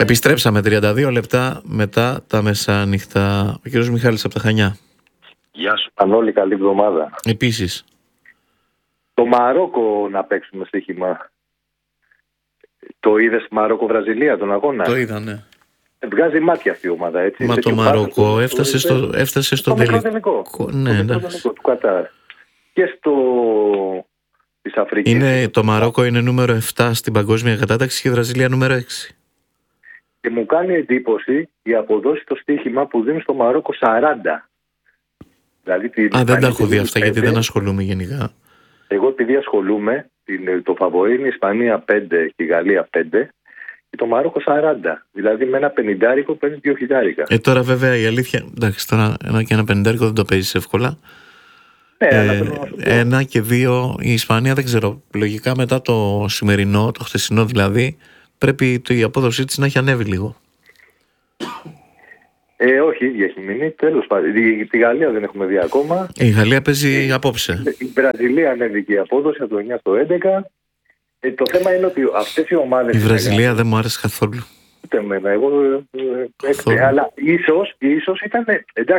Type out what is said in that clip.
Επιστρέψαμε 32 λεπτά μετά τα μεσάνυχτα. Ο κύριος Μιχάλης από τα Χανιά. Γεια σου Πανόλη, καλή εβδομάδα. Επίσης. Το Μαρόκο να παίξουμε στοίχημα. Το είδες Μαρόκο-Βραζιλία τον αγώνα? Το είδα, ναι. Βγάζει μάτια αυτή η ομάδα, έτσι. Μα το Μαρόκο έφτασε στο τελικό. Ναι, του Κατάρ. Και της Αφρικής. Το Μαρόκο είναι νούμερο 7 στην παγκόσμια κατάταξη και η Βραζιλία νούμερο 6. Και μου κάνει εντύπωση η αποδόση στο στοίχημα που δίνει στο Μαρόκο 40. Δηλαδή, δεν τα έχω δει αυτά γιατί δεν ασχολούμαι γενικά. Εγώ επειδή ασχολούμαι, το φαβορί είναι η Ισπανία 5 και η Γαλλία 5 και το Μαρόκο 40. Δηλαδή με ένα 50 παίζει 2 χιλιάρικα. Τώρα βέβαια η αλήθεια, εντάξει, τώρα και ένα 50 δεν το παίζει εύκολα. Ένα και δύο η Ισπανία δεν ξέρω. Λογικά μετά το σημερινό, το χθεσινό δηλαδή, πρέπει η απόδοσή της να έχει ανέβει λίγο. Όχι, ίδια έχει μείνει. Τέλος πάντων. Τη Γαλλία δεν έχουμε δει ακόμα. Η Γαλλία παίζει απόψε. Η Βραζιλία ανέβηκε η απόδοση από το 9 στο 11. Το θέμα είναι ότι αυτές οι ομάδες. Η Βραζιλία δεν μου άρεσε καθόλου. Ούτε εμένα. Εγώ. Αλλά ίσως ήταν. Εντάξει.